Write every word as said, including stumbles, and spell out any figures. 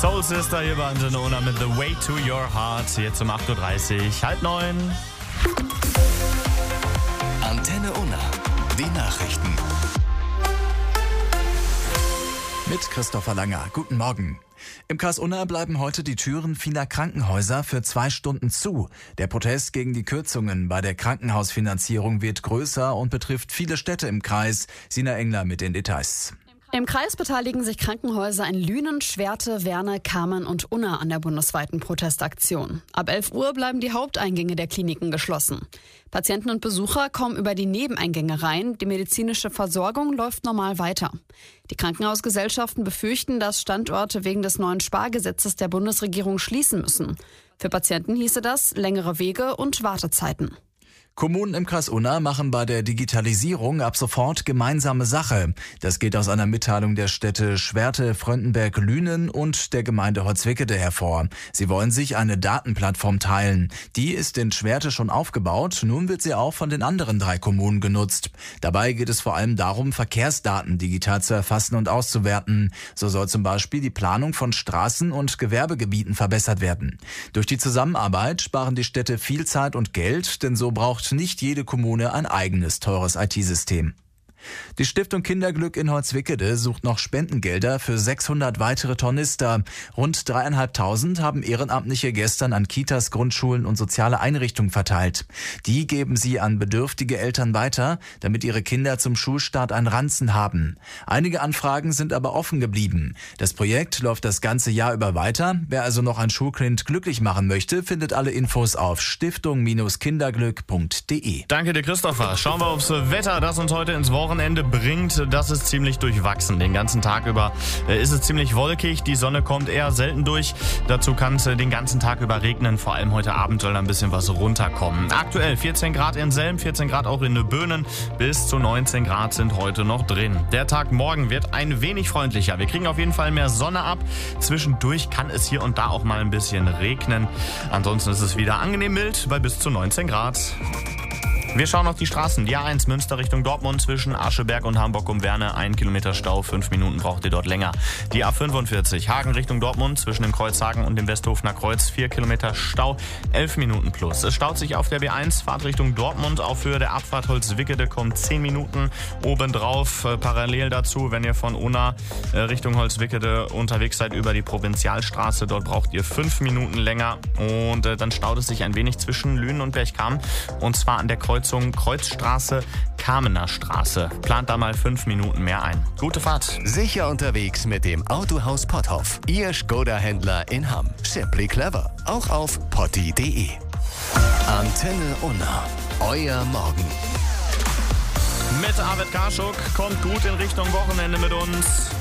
Soul Sister hier bei Antenne Unna mit The Way to Your Heart. Jetzt um acht Uhr dreißig, halb neun. Antenne Unna, die Nachrichten. Mit Christopher Langer. Guten Morgen. Im Kreis Unna bleiben heute die Türen vieler Krankenhäuser für zwei Stunden zu. Der Protest gegen die Kürzungen bei der Krankenhausfinanzierung wird größer und betrifft viele Städte im Kreis. Sina Engler mit den Details. Im Kreis beteiligen sich Krankenhäuser in Lünen, Schwerte, Werne, Kamen und Unna an der bundesweiten Protestaktion. Ab elf Uhr bleiben die Haupteingänge der Kliniken geschlossen. Patienten und Besucher kommen über die Nebeneingänge rein. Die medizinische Versorgung läuft normal weiter. Die Krankenhausgesellschaften befürchten, dass Standorte wegen des neuen Spargesetzes der Bundesregierung schließen müssen. Für Patienten hieße das längere Wege und Wartezeiten. Kommunen im Kreis Unna machen bei der Digitalisierung ab sofort gemeinsame Sache. Das geht aus einer Mitteilung der Städte Schwerte, Fröndenberg, Lünen und der Gemeinde Holzwickede hervor. Sie wollen sich eine Datenplattform teilen. Die ist in Schwerte schon aufgebaut, nun wird sie auch von den anderen drei Kommunen genutzt. Dabei geht es vor allem darum, Verkehrsdaten digital zu erfassen und auszuwerten. So soll zum Beispiel die Planung von Straßen und Gewerbegebieten verbessert werden. Durch die Zusammenarbeit sparen die Städte viel Zeit und Geld, denn so braucht nicht jede Kommune ein eigenes teures I T-System. Die Stiftung Kinderglück in Holzwickede sucht noch Spendengelder für sechshundert weitere Tornister. Rund dreieinhalbtausend haben Ehrenamtliche gestern an Kitas, Grundschulen und soziale Einrichtungen verteilt. Die geben sie an bedürftige Eltern weiter, damit ihre Kinder zum Schulstart einen Ranzen haben. Einige Anfragen sind aber offen geblieben. Das Projekt läuft das ganze Jahr über weiter. Wer also noch ein Schulkind glücklich machen möchte, findet alle Infos auf stiftung kinderglück punkt de. Danke dir, Christopher. Schauen wir aufs Wetter, das uns heute ins Wochenende bringt. Das ist ziemlich durchwachsen. Den ganzen Tag über ist es ziemlich wolkig. Die Sonne kommt eher selten durch. Dazu kann es den ganzen Tag über regnen. Vor allem heute Abend soll ein bisschen was runterkommen. Aktuell vierzehn Grad in Selm, vierzehn Grad auch in Böhnen. Bis zu neunzehn Grad sind heute noch drin. Der Tag morgen wird ein wenig freundlicher. Wir kriegen auf jeden Fall mehr Sonne ab. Zwischendurch kann es hier und da auch mal ein bisschen regnen. Ansonsten ist es wieder angenehm mild bei bis zu neunzehn Grad. Wir schauen auf die Straßen. Die A eins Münster Richtung Dortmund zwischen Ascheberg und Hamburg um Werne. Ein Kilometer Stau, fünf Minuten braucht ihr dort länger. Die A fünfundvierzig Hagen Richtung Dortmund zwischen dem Kreuz Hagen und dem Westhofener Kreuz. Vier Kilometer Stau, elf Minuten plus. Es staut sich auf der B eins Fahrt Richtung Dortmund. Auf Höhe der Abfahrt Holzwickede kommt zehn Minuten obendrauf. Äh, parallel dazu, wenn ihr von Unna äh, Richtung Holzwickede unterwegs seid über die Provinzialstraße. Dort braucht ihr fünf Minuten länger. Und äh, dann staut es sich ein wenig zwischen Lünen und Berchtesgaden. Und zwar an der Kreuz Kreuzstraße, Kamener Straße. Plant da mal fünf Minuten mehr ein. Gute Fahrt. Sicher unterwegs mit dem Autohaus Potthoff. Ihr Skoda-Händler in Hamm. Simply clever. Auch auf potti punkt de. Antenne Unna. Euer Morgen. Mit Arvid Kaschuk kommt gut in Richtung Wochenende mit uns.